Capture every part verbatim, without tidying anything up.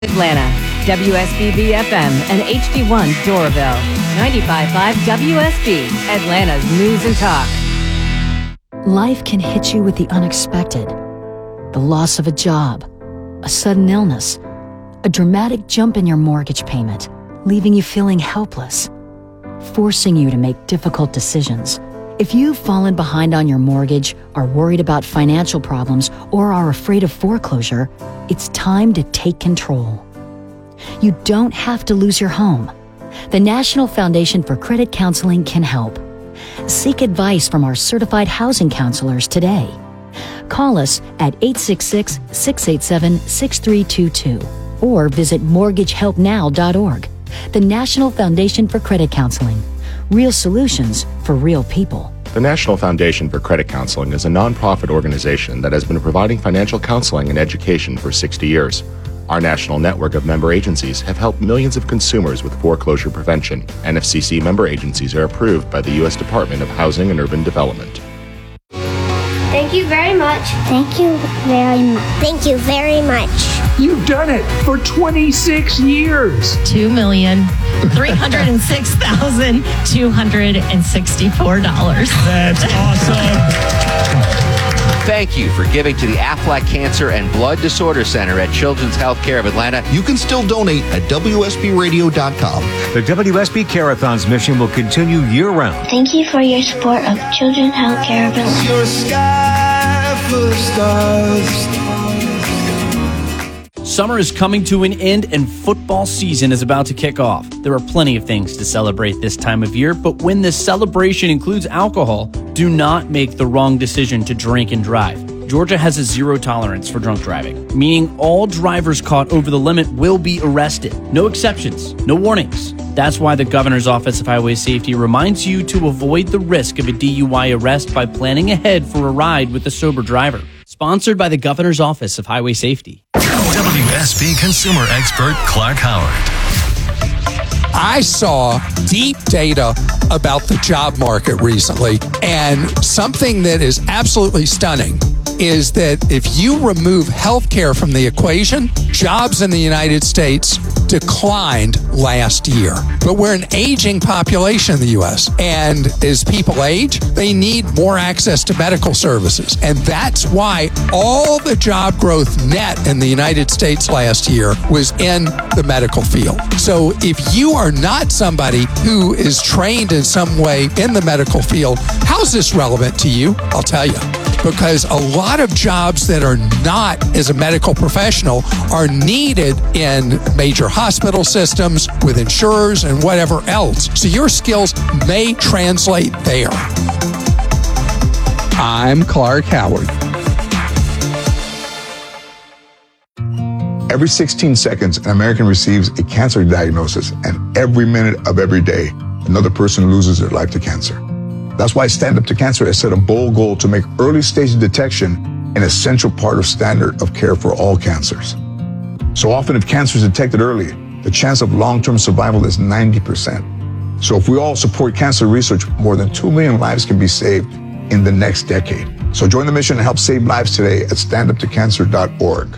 Atlanta, W S B B F M and H D one Doraville, ninety-five point five W S B, Atlanta's News and Talk. Life can hit you with the unexpected. The loss of a job, a sudden illness, a dramatic jump in your mortgage payment, leaving you feeling helpless, forcing you to make difficult decisions. If you've fallen behind on your mortgage, are worried about financial problems, or are afraid of foreclosure, it's time to take control. You don't have to lose your home. The National Foundation for Credit Counseling can help. Seek advice from our certified housing counselors today. Call us at eight six six, six eight seven, six three two two or visit mortgage help now dot org. The National Foundation for Credit Counseling. Real solutions for real people. The National Foundation for Credit Counseling is a nonprofit organization that has been providing financial counseling and education for sixty years. Our national network of member agencies have helped millions of consumers with foreclosure prevention. N F C C member agencies are approved by the U S Department of Housing and Urban Development. Thank you very much. Thank you very much. Thank you very much. You've done it for twenty-six years. two million, three hundred six thousand, two hundred sixty-four dollars. That's awesome. Thank you for giving to the Aflac Cancer and Blood Disorder Center at Children's Healthcare of Atlanta. You can still donate at W S B radio dot com. The W S B Care-a-thon's mission will continue year-round. Thank you for your support of Children's Healthcare of Atlanta. Your sky full of stars. Summer is coming to an end and football season is about to kick off. There are plenty of things to celebrate this time of year, but when this celebration includes alcohol, do not make the wrong decision to drink and drive. Georgia has a zero tolerance for drunk driving, meaning all drivers caught over the limit will be arrested. No exceptions, no warnings. That's why the Governor's Office of Highway Safety reminds you to avoid the risk of a D U I arrest by planning ahead for a ride with a sober driver. Sponsored by the Governor's Office of Highway Safety. W S B consumer expert Clark Howard. I saw deep data about the job market recently, and something that is absolutely stunning is that if you remove healthcare from the equation, jobs in the United States declined last year. But we're an aging population in the U S, and as people age, they need more access to medical services. And that's why all the job growth net in the United States last year was in the medical field. So if you are not somebody who is trained in some way in the medical field, how's this relevant to you? I'll tell you. Because a lot of jobs that are not as a medical professional are needed in major hospital systems with insurers and whatever else. So your skills may translate there. I'm Clark Howard. Every sixteen seconds, an American receives a cancer diagnosis, and every minute of every day, another person loses their life to cancer. That's why Stand Up to Cancer has set a bold goal to make early stage detection an essential part of standard of care for all cancers. So often, if cancer is detected early, the chance of long-term survival is ninety percent. So if we all support cancer research, more than two million lives can be saved in the next decade. So join the mission and help save lives today at stand up to cancer dot org.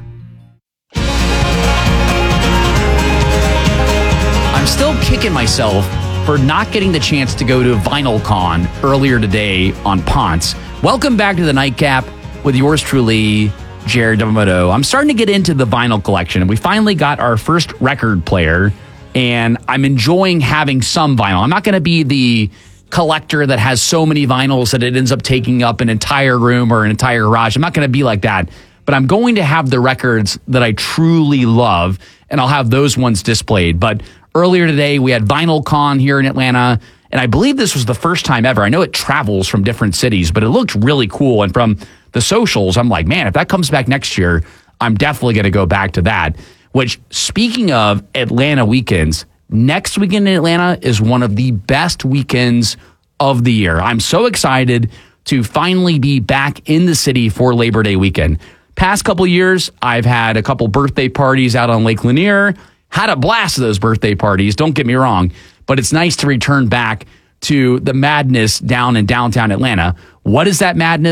I'm still kicking myself for not getting the chance to go to VinylCon earlier today on Ponce. Welcome back to the Nightcap with yours truly, Jared Yamamoto. I'm starting to get into the vinyl collection. We finally got our first record player, and I'm enjoying having some vinyl. I'm not going to be the collector that has so many vinyls that it ends up taking up an entire room or an entire garage. I'm not going to be like that, but I'm going to have the records that I truly love, and I'll have those ones displayed. But earlier today, we had VinylCon here in Atlanta, and I believe this was the first time ever. I know it travels from different cities, but it looked really cool. And from the socials, I'm like, man, if that comes back next year, I'm definitely going to go back to that. Which, speaking of Atlanta weekends, next weekend in Atlanta is one of the best weekends of the year. I'm so excited to finally be back in the city for Labor Day weekend. Past couple of years, I've had a couple birthday parties out on Lake Lanier. Had a blast of those birthday parties, don't get me wrong, but it's nice to return back to the madness down in downtown Atlanta. What is that madness?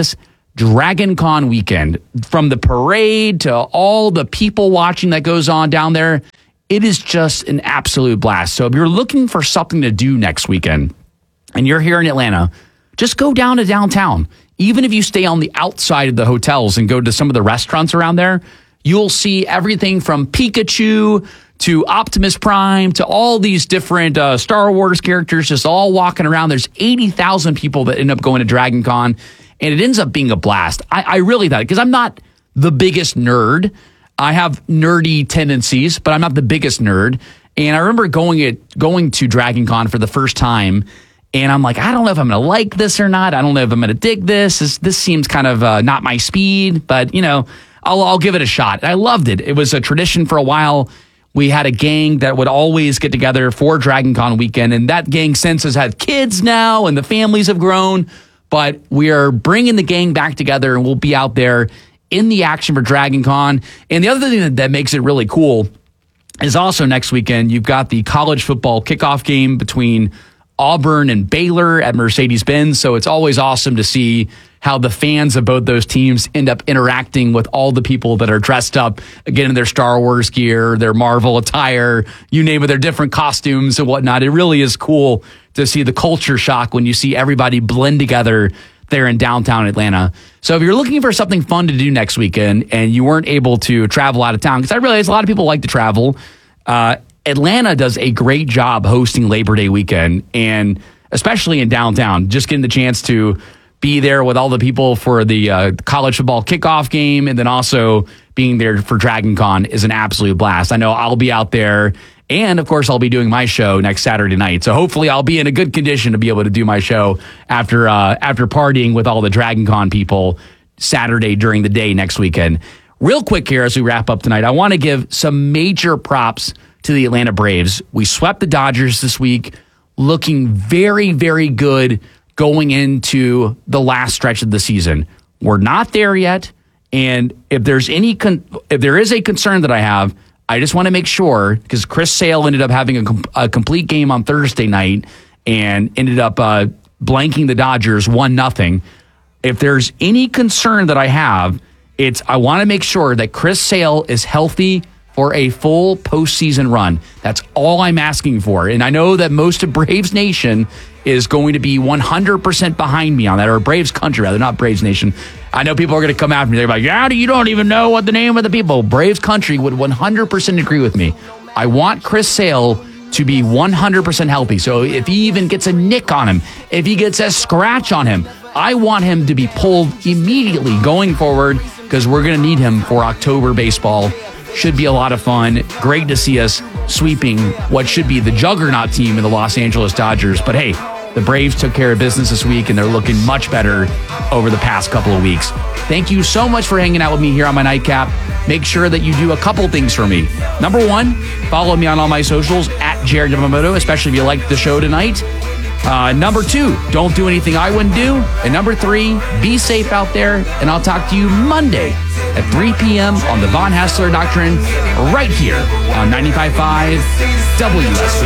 Dragon Con weekend, from the parade to all the people watching that goes on down there, it is just an absolute blast. So if you're looking for something to do next weekend and you're here in Atlanta, just go down to downtown. Even if you stay on the outside of the hotels and go to some of the restaurants around there, you'll see everything from Pikachu to Optimus Prime to all these different uh, Star Wars characters just all walking around. There's eighty thousand people that end up going to Dragon Con. And it ends up being a blast. I, I really thought, because I'm not the biggest nerd. I have nerdy tendencies, but I'm not the biggest nerd. And I remember going at going to Dragon Con for the first time, and I'm like, I don't know if I'm going to like this or not. I don't know if I'm going to dig this. This, this seems kind of uh, not my speed, but, you know, I'll, I'll give it a shot. And I loved it. It was a tradition for a while. We had a gang that would always get together for Dragon Con weekend, and that gang since has had kids now, and the families have grown. But we are bringing the gang back together, and we'll be out there in the action for Dragon Con. And the other thing that, that makes it really cool is also next weekend, you've got the college football kickoff game between Auburn and Baylor at Mercedes-Benz. So it's always awesome to see how the fans of both those teams end up interacting with all the people that are dressed up, again, in their Star Wars gear, their Marvel attire, you name it, their different costumes and whatnot. It really is cool to see the culture shock when you see everybody blend together there in downtown Atlanta. So if you're looking for something fun to do next weekend and you weren't able to travel out of town, because I realize a lot of people like to travel, uh, Atlanta does a great job hosting Labor Day weekend, and especially in downtown, just getting the chance to be there with all the people for the uh, college football kickoff game, and then also being there for Dragon Con is an absolute blast. I know I'll be out there, and of course I'll be doing my show next Saturday night. So hopefully I'll be in a good condition to be able to do my show after uh, after partying with all the Dragon Con people Saturday during the day next weekend. Real quick here as we wrap up tonight, I want to give some major props to the Atlanta Braves. We swept the Dodgers this week, looking very, very good going into the last stretch of the season. We're not there yet, and if there's any con- if there is a concern that I have, I just want to make sure, because Chris Sale ended up having a, com- a complete game on Thursday night and ended up uh, blanking the Dodgers one nothing. If there's any concern that I have, it's I want to make sure that Chris Sale is healthy for a full postseason run. That's all I'm asking for. And I know that most of Braves Nation is going to be one hundred percent behind me on that, or Braves Country, rather, not Braves Nation. I know people are going to come after me. They're like, yeah, you don't even know what the name of the people. Braves Country would one hundred percent agree with me. I want Chris Sale to be one hundred percent healthy. So if he even gets a nick on him, if he gets a scratch on him, I want him to be pulled immediately going forward, because we're going to need him for October baseball. Should be a lot of fun. Great to see us sweeping what should be the juggernaut team in the Los Angeles Dodgers. But hey, the Braves took care of business this week, and they're looking much better over the past couple of weeks. Thank you so much for hanging out with me here on my Nightcap. Make sure that you do a couple things for me. Number one, follow me on all my socials at Jared Yamamoto, especially if you liked the show tonight. Uh, number two, don't do anything I wouldn't do. And number three, be safe out there. And I'll talk to you Monday at three p.m. on the Von Hassler Doctrine, right here on ninety-five point five W S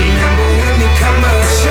B.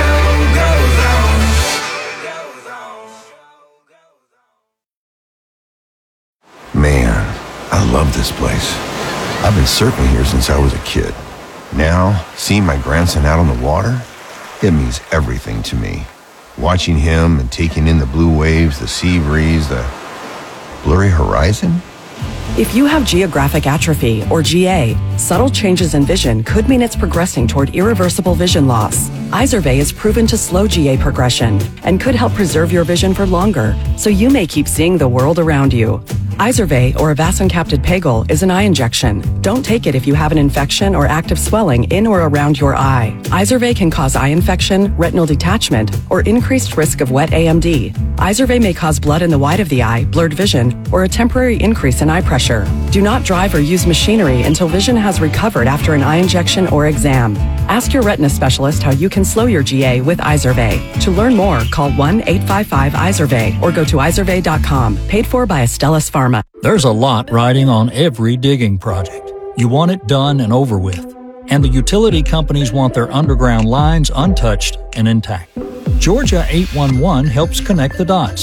Man, I love this place. I've been surfing here since I was a kid. Now, seeing my grandson out on the water, it means everything to me. Watching him and taking in the blue waves, the sea breeze, the blurry horizon. If you have geographic atrophy, or G A, subtle changes in vision could mean it's progressing toward irreversible vision loss. Izervay is proven to slow G A progression and could help preserve your vision for longer, so you may keep seeing the world around you. Izervay, or avacincaptad pegol, is an eye injection. Don't take it if you have an infection or active swelling in or around your eye. Izervay can cause eye infection, retinal detachment, or increased risk of wet A M D. Izervay may cause blood in the white of the eye, blurred vision, or a temporary increase in eye pressure. Do not drive or use machinery until vision has recovered after an eye injection or exam. Ask your retina specialist how you can slow your G A with Izervay. To learn more, call one eight five five Izervay or go to izervay dot com. Paid for by Astellas Pharma. There's a lot riding on every digging project. You want it done and over with. And the utility companies want their underground lines untouched and intact. Georgia eight one one helps connect the dots.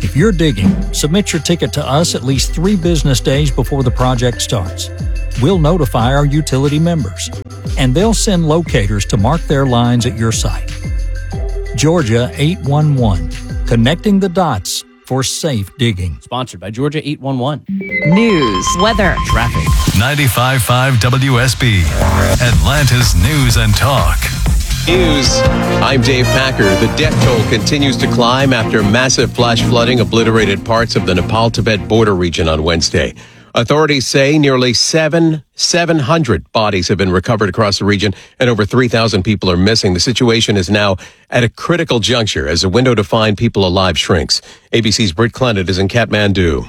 If you're digging, submit your ticket to us at least three business days before the project starts. We'll notify our utility members, and they'll send locators to mark their lines at your site. Georgia eight one one, connecting the dots for safe digging. Sponsored by Georgia eight one one. News, weather, traffic. ninety-five point five W S B, Atlanta's News and Talk. News. I'm Dave Packer. The death toll continues to climb after massive flash flooding obliterated parts of the Nepal-Tibet border region on Wednesday. Authorities say nearly seven, seven hundred bodies have been recovered across the region and over three thousand people are missing. The situation is now at a critical juncture as the window to find people alive shrinks. A B C's Britt Clennett is in Kathmandu.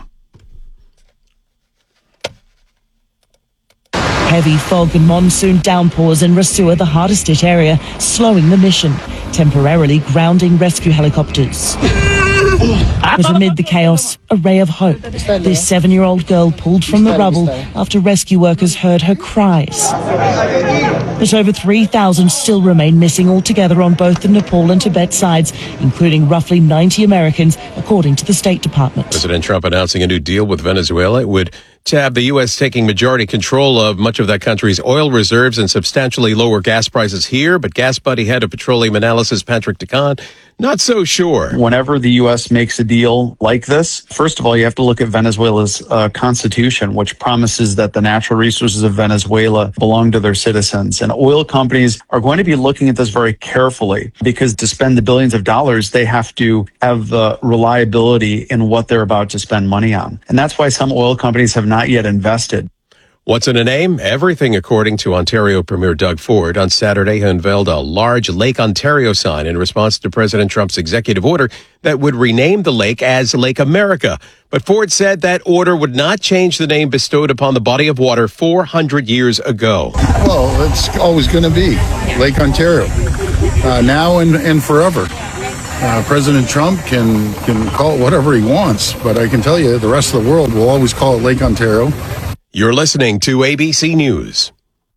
Heavy fog and monsoon downpours in Rasua, the hardest hit area, slowing the mission, temporarily grounding rescue helicopters. But amid the chaos, a ray of hope. This seven-year-old girl pulled from the rubble after rescue workers heard her cries. But over three thousand still remain missing altogether on both the Nepal and Tibet sides, including roughly ninety Americans, according to the State Department. President Trump announcing a new deal with Venezuela. It would to have the U S taking majority control of much of that country's oil reserves and substantially lower gas prices here. But Gas Buddy head of petroleum analysis, Patrick DeCon, not so sure. Whenever the U S makes a deal like this, first of all, you have to look at Venezuela's uh, constitution, which promises that the natural resources of Venezuela belong to their citizens. And oil companies are going to be looking at this very carefully because to spend the billions of dollars, they have to have the reliability in what they're about to spend money on. And that's why some oil companies have not yet invested. What's in a name? Everything, according to Ontario Premier Doug Ford. On Saturday, he unveiled a large Lake Ontario sign in response to President Trump's executive order that would rename the lake as Lake America. But Ford said that order would not change the name bestowed upon the body of water four hundred years ago. Well, it's always going to be Lake Ontario, uh, now and, and forever. Uh, President Trump can, can call it whatever he wants, but I can tell you the rest of the world will always call it Lake Ontario. You're listening to A B C News.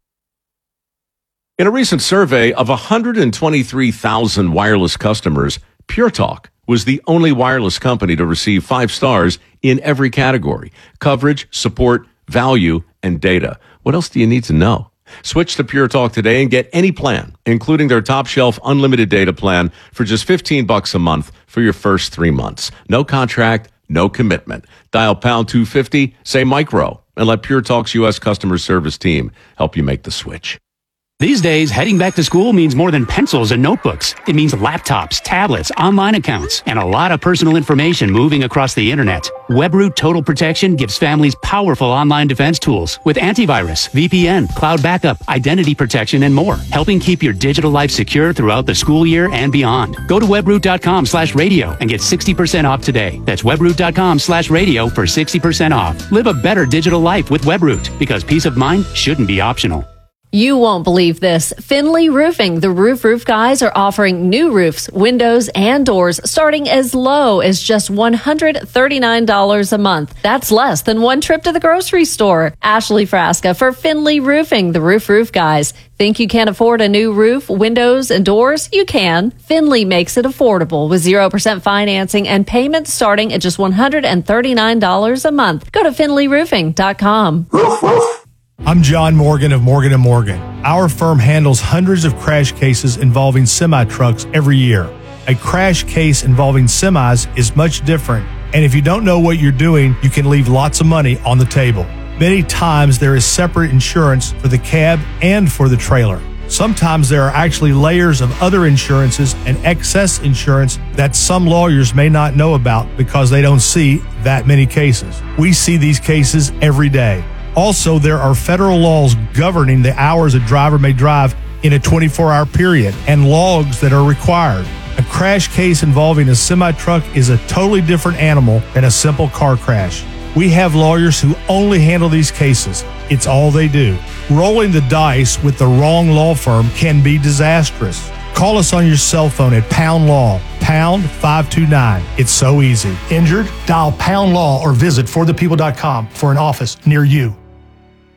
In a recent survey of one hundred twenty-three thousand wireless customers, Pure Talk was the only wireless company to receive five stars in every category: coverage, support, value, and data. What else do you need to know? Switch to Pure Talk today and get any plan, including their top shelf unlimited data plan for just fifteen bucks a month for your first three months. No contract, no commitment. Dial pound two fifty, say micro, and let Pure Talk's U S customer service team help you make the switch. These days, heading back to school means more than pencils and notebooks. It means laptops, tablets, online accounts, and a lot of personal information moving across the internet. WebRoot Total Protection gives families powerful online defense tools with antivirus, V P N, cloud backup, identity protection, and more, helping keep your digital life secure throughout the school year and beyond. Go to webroot.com slash radio and get sixty percent off today. That's webroot.com slash radio for sixty percent off. Live a better digital life with WebRoot, because peace of mind shouldn't be optional. You won't believe this. Finley Roofing, the Roof Roof guys, are offering new roofs, windows, and doors starting as low as just one hundred thirty-nine dollars a month. That's less than one trip to the grocery store. Ashley Frasca for Finley Roofing, the Roof Roof guys. Think you can't afford a new roof, windows, and doors? You can. Finley makes it affordable with zero percent financing and payments starting at just one hundred thirty-nine dollars a month. Go to finley roofing dot com. Roof, roof. I'm John Morgan of Morgan and Morgan. Our firm handles hundreds of crash cases involving semi-trucks every year. A crash case involving semis is much different, and if you don't know what you're doing, you can leave lots of money on the table. Many times there is separate insurance for the cab and for the trailer. Sometimes there are actually layers of other insurances and excess insurance that some lawyers may not know about because they don't see that many cases. We see these cases every day. Also, there are federal laws governing the hours a driver may drive in a twenty-four hour period and logs that are required. A crash case involving a semi-truck is a totally different animal than a simple car crash. We have lawyers who only handle these cases. It's all they do. Rolling the dice with the wrong law firm can be disastrous. Call us on your cell phone at Pound Law, pound five two nine. It's so easy. Injured? Dial Pound Law or visit for the people dot com for an office near you.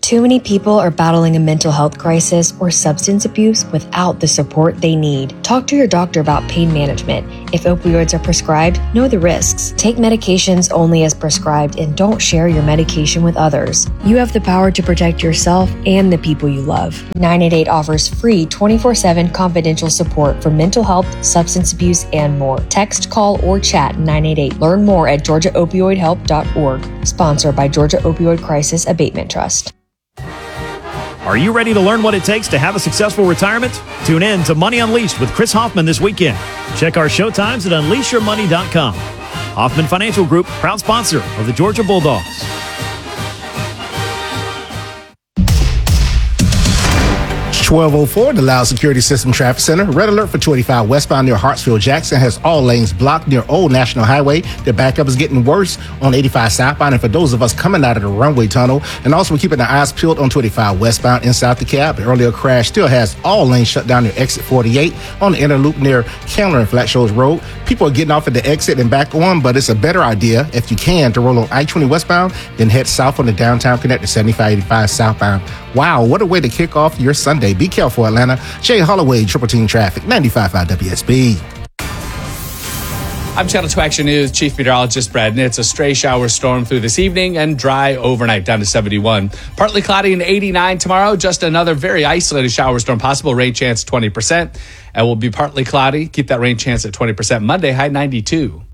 Too many people are battling a mental health crisis or substance abuse without the support they need. Talk to your doctor about pain management. If opioids are prescribed, know the risks. Take medications only as prescribed and don't share your medication with others. You have the power to protect yourself and the people you love. nine eight eight offers free twenty-four seven confidential support for mental health, substance abuse, and more. Text, call, or chat nine eight eight. Learn more at georgia opioid help dot org. Sponsored by Georgia Opioid Crisis Abatement Trust. Are you ready to learn what it takes to have a successful retirement? Tune in to Money Unleashed with Chris Hoffman this weekend. Check our show times at unleash your money dot com. Hoffman Financial Group, proud sponsor of the Georgia Bulldogs. twelve oh four, the Loud Security System Traffic Center. Red alert for twenty-five westbound near Hartsfield-Jackson has all lanes blocked near Old National Highway. The backup is getting worse on eighty-five southbound, and for those of us coming out of the runway tunnel. And also, we're keeping our eyes peeled on twenty-five westbound inside the cab. The earlier crash still has all lanes shut down near exit forty-eight on the inner loop near Candler and Flat Shoals Road. People are getting off at the exit and back on, but it's a better idea, if you can, to roll on I twenty westbound, then head south on the downtown connector seventy-five eighty-five southbound. Wow, what a way to kick off your Sunday. Be careful, Atlanta. Jay Holloway, Triple Team Traffic, ninety-five point five W S B. I'm Channel two Action News Chief Meteorologist Brad Nitz. A stray shower storm through this evening and dry overnight down to seventy-one. Partly cloudy and eighty-nine tomorrow. Just another very isolated shower storm possible. Rain chance twenty percent. And will be partly cloudy. Keep that rain chance at twenty percent. Monday, high ninety-two.